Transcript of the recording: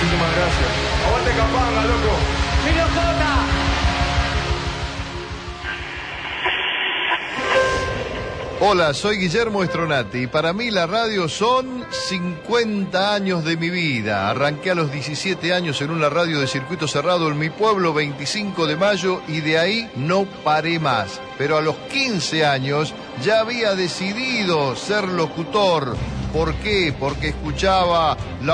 Muchísimas gracias. Aguante Capanga, loco. ¡Mira Jota! Hola, soy Guillermo Stronati y para mí la radio son 50 años de mi vida. Arranqué a los 17 años en una radio de circuito cerrado en mi pueblo, 25 de mayo, y de ahí no paré más. Pero a los 15 años ya había decidido ser locutor. ¿Por qué? Porque escuchaba la